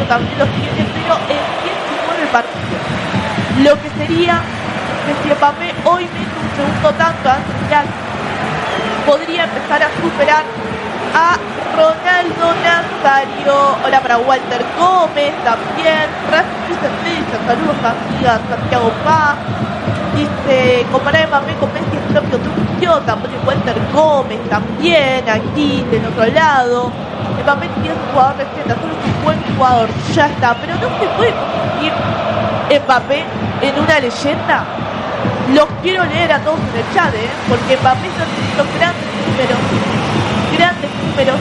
también los tiene, pero en quién se mueve el partido. Lo que sería que si Mbappé hoy mete un segundo tanto antes de Real, podría empezar a superar a Ronaldo Nazario. Hola para Walter Gómez también. Saludos amiga Santiago Paz. Dice, comparar a Mbappé con Messi es propio truco. También Walter Gómez también aquí del otro lado. Mbappé tiene un jugador de solo es un buen jugador, ya está, pero no se puede convertir Mbappé en una leyenda. Los quiero leer a todos en el chat, porque Mbappé está teniendo grandes números,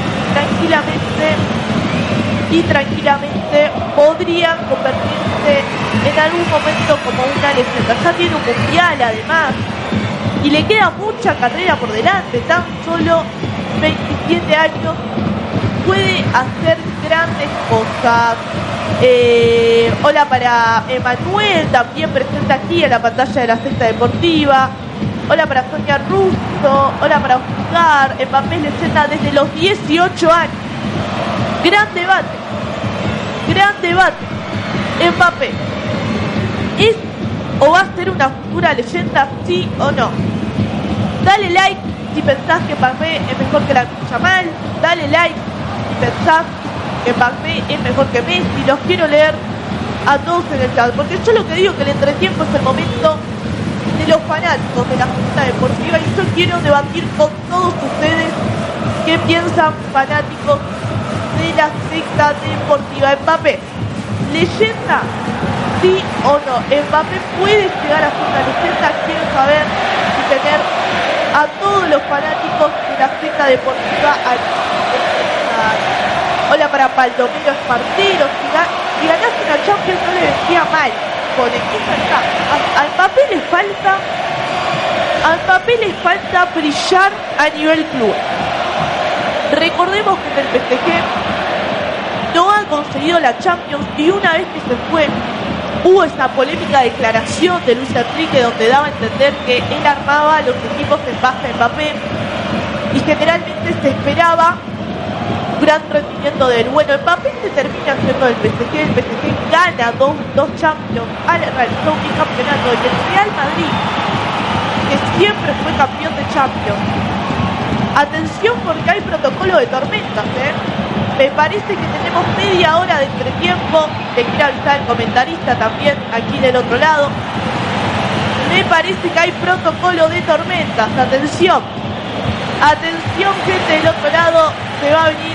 tranquilamente podrían convertirse en algún momento como una leyenda. Ya tiene un mundial además y le queda mucha carrera por delante, tan solo 27 años, puede hacer grandes cosas. Hola para Emanuel, también presente aquí en la pantalla de la Sexta Deportiva. Hola para Sonia Russo, hola para Oscar. Mbappé es leyenda desde los 18 años. Gran debate. Mbappé, ¿es o va a ser una futura leyenda, sí o no? Dale like si pensás que Mbappé es mejor que la Yamal. Dale like si pensás que Mbappé es mejor que Messi. Los quiero leer a todos en el chat, porque yo lo que digo que el entretiempo es el momento de los fanáticos de la Sexta Deportiva y yo quiero debatir con todos ustedes qué piensan fanáticos de la Sexta Deportiva. Mbappé, ¿leyenda? ¿Sí o no? ¿Mbappé puede llegar a ser una leyenda? Quiero saber y tener a todos los fanáticos de la Sexta Deportiva aquí. Hola para Paldomiro Espartero. Si ganás una Champions no le vendría mal. Con equipo está. A Mbappé le falta brillar a nivel club. Recordemos que en el PSG no ha conseguido la Champions y una vez que se fue hubo esa polémica declaración de Luis Enrique donde daba a entender que él armaba los equipos en base a Mbappé y generalmente se esperaba un gran rendimiento de él. Bueno, Mbappé se termina haciendo el PSG gana dos Champions, realizó un bicampeonato y el Real Madrid, que siempre fue campeón de Champions. Atención porque hay protocolo de tormentas, Me parece que tenemos media hora de entretiempo. Te quiero avisar el comentarista también aquí del otro lado. Me parece que hay protocolo de tormentas. Atención, gente del otro lado. Se va a venir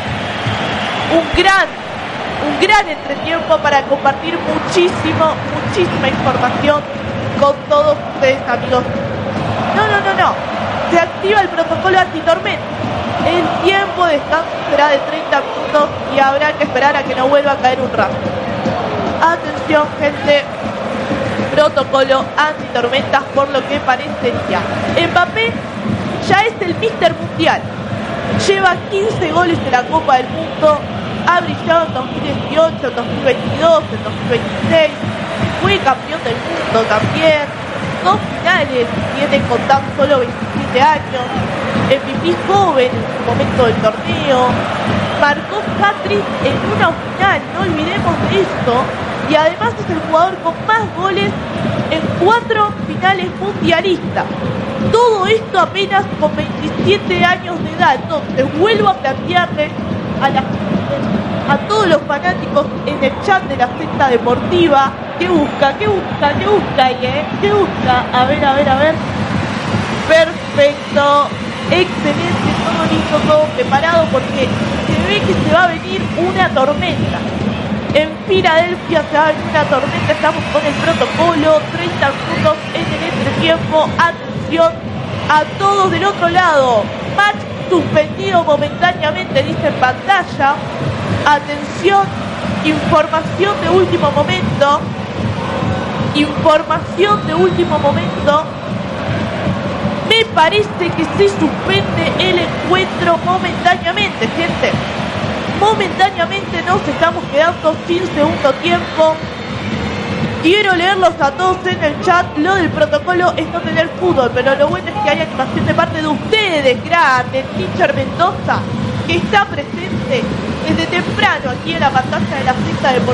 un gran entretiempo para compartir muchísima información con todos ustedes, amigos. No. Se activa el protocolo antitormenta. El tiempo de descanso será de 30 minutos y habrá que esperar a que no vuelva a caer un rayo. Atención, gente. Protocolo antitormentas por lo que parecería. Mbappé ya es el Mister Mundial. Lleva 15 goles en la Copa del Mundo. Ha brillado en 2018, en 2022, en 2026. Fue campeón del mundo también. 2 finales tiene con tan solo 27 años. MVP joven en su momento del torneo. Marcó hat-trick en una final, no olvidemos de esto. Y además es el jugador con más goles en 4 finales mundialistas. Todo esto apenas con 27 años de edad. Entonces vuelvo a plantearle a todos los fanáticos en el chat de la Sexta Deportiva. ¿Qué busca ahí, ¿Qué busca? A ver. Perfecto. Excelente, todo listo, todo preparado porque se ve que se va a venir una tormenta. En Filadelfia se va a venir una tormenta. Estamos con el protocolo. 30 minutos en el entretiempo. Atención a todos del otro lado. Match suspendido momentáneamente, dice en pantalla. Atención, información de último momento. Me parece que se suspende el encuentro momentáneamente, gente. Momentáneamente nos estamos quedando sin segundo tiempo. Quiero leerlos a todos en el chat. Lo del protocolo es no tener fútbol, pero lo bueno es que hay animación de parte de ustedes, grande, el teacher Mendoza, que está presente desde temprano aquí en la pantalla de la Sexta Deportiva.